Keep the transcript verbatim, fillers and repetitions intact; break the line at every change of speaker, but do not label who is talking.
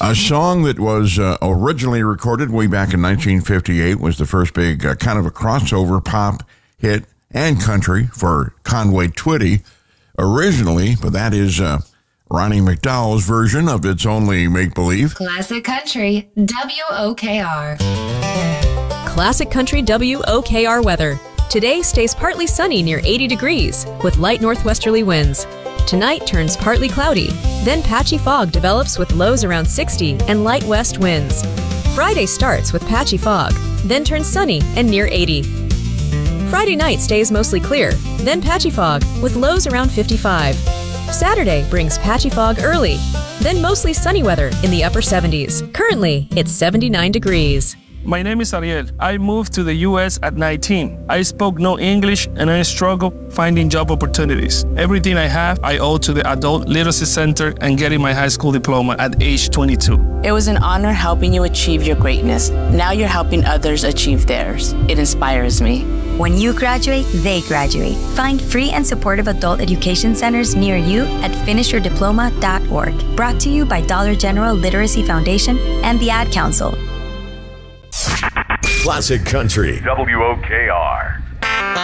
A song that was uh, originally recorded way back in nineteen fifty-eight was the first big uh, kind of a crossover pop hit and country for Conway Twitty originally, but that is uh, Ronnie McDowell's version of It's Only Make-Believe.
Classic Country, W O K R.
Classic Country W O K R weather. Today stays partly sunny near eighty degrees with light northwesterly winds. Tonight turns partly cloudy, then patchy fog develops with lows around sixty and light west winds. Friday starts with patchy fog, then turns sunny and near eighty. Friday night stays mostly clear, then patchy fog with lows around fifty-five. Saturday brings patchy fog early, then mostly sunny weather in the upper seventies. Currently, it's seventy-nine degrees.
My name is Ariel. I moved to the U S at nineteen. I spoke no English and I struggled finding job opportunities. Everything I have, I owe to the Adult Literacy Center and getting my high school diploma at age twenty-two.
It was an honor helping you achieve your greatness. Now you're helping others achieve theirs. It inspires me.
When you graduate, they graduate. Find free and supportive adult education centers near you at finish your diploma dot org. Brought to you by Dollar General Literacy Foundation and the Ad Council.
Classic Country.
W O K R.